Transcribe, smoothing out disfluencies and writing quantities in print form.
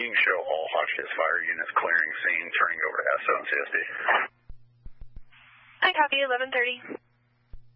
scene, show all Hotchkiss fire units clearing scene, turning over to SO and CSD. I copy, 11:30.